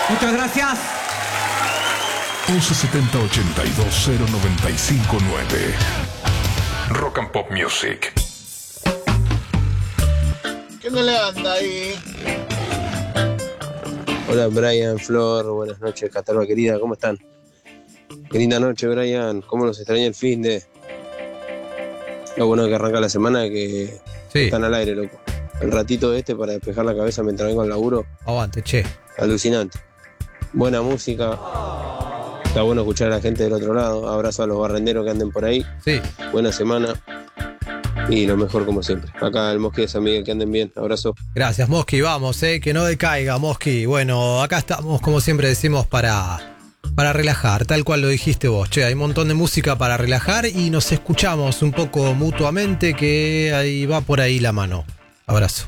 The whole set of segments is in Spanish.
Muchas gracias. 1170 82 0959. Rock and Pop Music. ¿Qué no le anda ahí? Hola Brian, Flor, buenas noches, Catarba querida, ¿cómo están? Qué linda noche, Brian, ¿cómo nos extraña el fin de? Lo bueno que arranca la semana que Sí. están al aire, loco. El ratito para despejar la cabeza mientras vengo al laburo, Aguante, che. alucinante. Buena música, está bueno escuchar a la gente del otro lado, abrazo a los barrenderos que anden por ahí, Sí. buena semana y lo mejor como siempre. Acá el Mosque de San Miguel, que anden bien, abrazo. Gracias, Mosqui, vamos, que no decaiga, Mosqui. Bueno, acá estamos, como siempre decimos, para relajar, tal cual lo dijiste vos. Che, hay un montón de música para relajar y nos escuchamos un poco mutuamente, que ahí va por ahí la mano. Abrazo.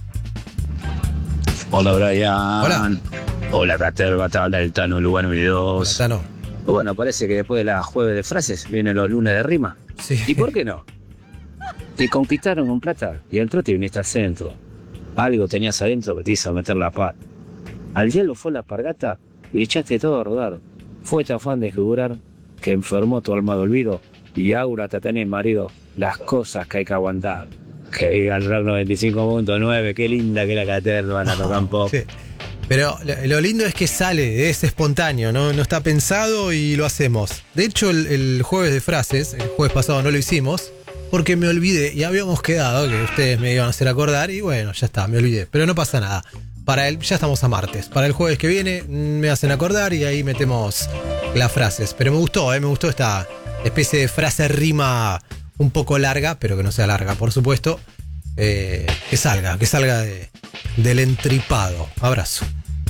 Hola Brian. Hola. Hola Caterva, te habla el Tano Lugano 22. Tano. Bueno, parece que después de la jueves de frases vienen los lunes de rima. Sí. ¿Y por qué no? Te conquistaron con plata y al trote viniste al centro. Algo tenías adentro que te hizo meter la pata. Al hielo fue la pargata y echaste todo a rodar. Fue tu afán de jurar que enfermó tu alma de olvido y Aura te tenés marido. Las cosas que hay que aguantar. Que diga el rock 95.9, qué linda que la Caterva, la Rock and Pop. Sí. Pero lo lindo es que sale, es espontáneo, no está pensado y lo hacemos. De hecho, el jueves de frases, el jueves pasado no lo hicimos, porque me olvidé y habíamos quedado que ustedes me iban a hacer acordar y bueno, ya está, me olvidé. Pero no pasa nada. Ya estamos a martes. Para el jueves que viene me hacen acordar y ahí metemos las frases. Pero me gustó esta especie de frase rima un poco larga, pero que no sea larga, por supuesto. Que salga del entripado. Abrazo.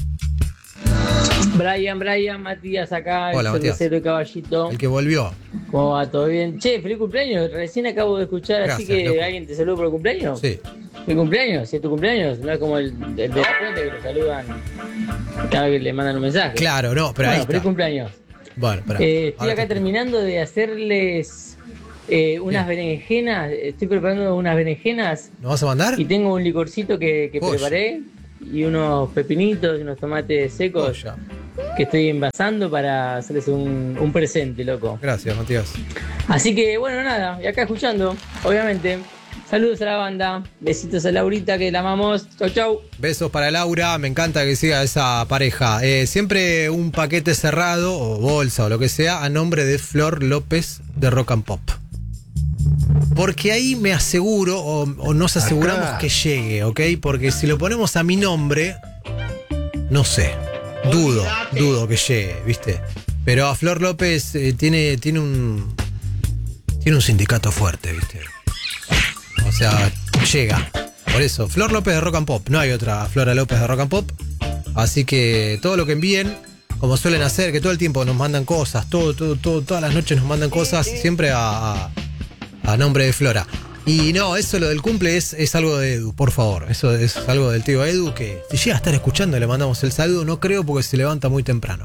Brian, Matías acá, Hola, el Matías. cervecero de Caballito. El que volvió. ¿Cómo va? ¿Todo bien? Che, feliz cumpleaños. Recién acabo de escuchar, Gracias, así que loco. alguien te saludó por el cumpleaños. Sí. ¿Qué cumpleaños? Si es tu cumpleaños, no es como el de la puente que lo saludan cada vez que le mandan un mensaje. Claro, no, pero Bueno, ahí feliz está. cumpleaños. Bueno, pará. Estoy Ahora acá te- terminando de hacerles unas berenjenas. Estoy preparando unas berenjenas ¿Nos vas a mandar? y tengo un licorcito que Joya. preparé y unos pepinitos y unos tomates secos Joya. que estoy envasando para hacerles un presente, loco. Gracias, Matías. Así que bueno, nada, y acá escuchando, obviamente. Saludos a la banda, besitos a Laurita que la amamos. Chau, chau. Besos para Laura, me encanta que siga esa pareja. Siempre un paquete cerrado, o bolsa, o lo que sea, a nombre de Flor López de Rock and Pop. Porque ahí me aseguro, o nos aseguramos Acá. que llegue, ¿ok? Porque si lo ponemos a mi nombre, no sé, dudo que llegue, ¿viste? Pero a Flor López tiene un sindicato fuerte, ¿viste? O sea, llega. Por eso, Flor López de Rock and Pop. No hay otra Flora López de Rock and Pop. Así que todo lo que envíen, como suelen hacer, que todo el tiempo nos mandan cosas, todas las noches nos mandan cosas, siempre a nombre de Flora. Y no, eso lo del cumple es algo de Edu, por favor. Eso es algo del tío Edu, que si llega a estar escuchando le mandamos el saludo. No creo, porque se levanta muy temprano.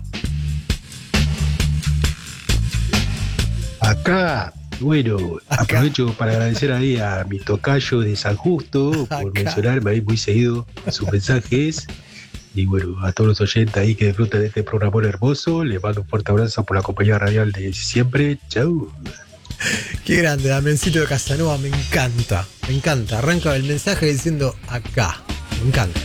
Acá, bueno, aprovecho para agradecer ahí a mi tocayo de San Justo por Acá. mencionarme ahí muy seguido en sus mensajes. Y bueno, a todos los oyentes ahí que disfrutan de este programa hermoso, les mando un fuerte abrazo por la compañía radial de siempre. Chau. Qué grande, Damencito de Casanova, me encanta. Arranca el mensaje diciendo acá. Me encanta.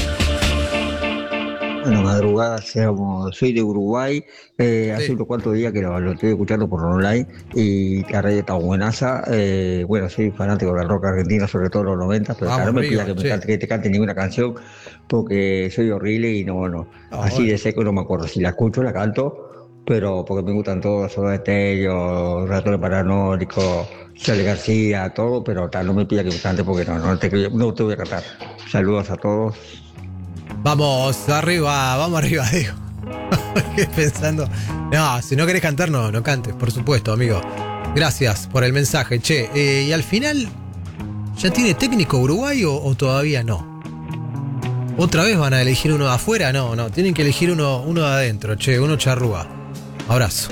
Bueno, madrugada, soy de Uruguay, hace unos cuantos días que lo estoy escuchando por online y la radio está buenaza. Bueno, soy fanático del rock argentino, sobre todo los 90, pero Vamos, no me amigo, pida sí. que te cante ninguna canción porque soy horrible y no. Así bueno. de seco no me acuerdo. Si la escucho, la canto, pero porque me gustan todos, Soda Stereo, Ratones Paranoicos, Charly García, todo, pero no me pida que me cante porque no te voy a cantar. Saludos a todos. Vamos arriba, digo. Pensando. No, si no querés cantar, no cantes, por supuesto, amigo. Gracias por el mensaje, che. Y al final, ¿ya tiene técnico Uruguay o todavía no? ¿Otra vez van a elegir uno de afuera? No, tienen que elegir uno de adentro, che, uno charrúa. Abrazo.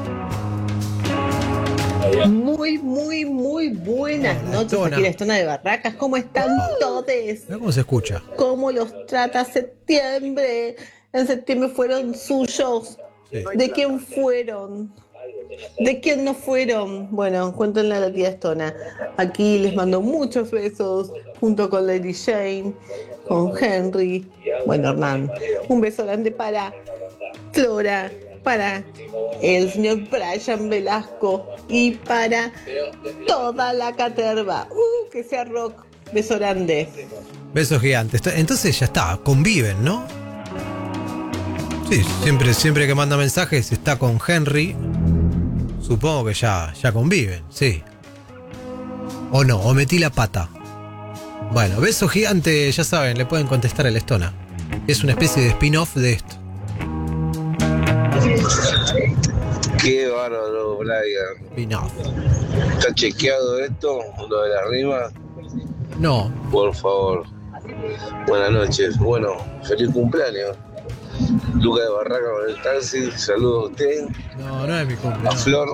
Muy buenas Hola, noches Tona. aquí en la zona de Barracas. ¿Cómo están todos? Mira cómo se escucha. ¿Cómo los trata septiembre? en septiembre fueron suyos. Sí. ¿De quién fueron? ¿De quién no fueron? Bueno, cuéntenle a la tía Estona. Aquí les mando muchos besos, junto con Lady Jane, con Henry, bueno, Hernán. Un beso grande para Flora, para el señor Brian Velasco y para toda la caterva. Que sea rock. Beso grande. Besos gigantes. Entonces ya está, conviven, ¿no? Sí, siempre que manda mensajes está con Henry. Supongo que ya conviven, sí. O no, o metí la pata. Bueno, beso gigante, ya saben, le pueden contestar a la Estona. Es una especie de spin-off de esto. Qué bárbaro, Brian. Spin-off. ¿Está chequeado esto? Lo de la rima. No. Por favor. Buenas noches. Bueno, feliz cumpleaños. Luca de Barraca con el taxi. Saludos a usted. No es mi cumpleaños. A Flor.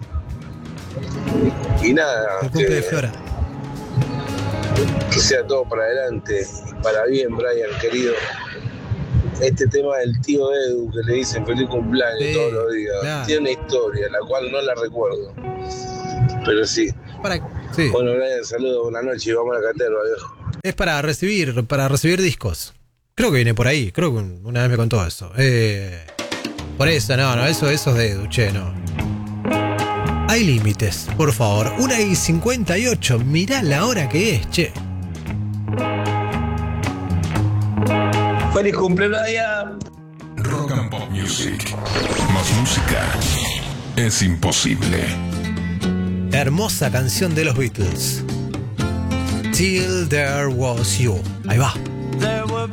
Y nada. El cumple de Flora. Que sea todo para adelante. Para bien, Brian, querido. Este tema del tío Edu que le dicen feliz cumpleaños Sí, todos los días. claro. Tiene una historia, la cual no la recuerdo. Pero sí. Sí. Bueno, Brian, saludos, buenas noches y vamos a la caterva, viejo. Es para recibir discos. Creo que viene por ahí. Creo que una vez me contó eso. Por eso, no, eso es de Edu, che, no. Hay límites, por favor. 1:58. Mirá la hora que es, che. ¡Feliz cumpleaños! Rock and Pop Music. Más música es imposible. Hermosa canción de los Beatles. Till There Was You. Ahí va.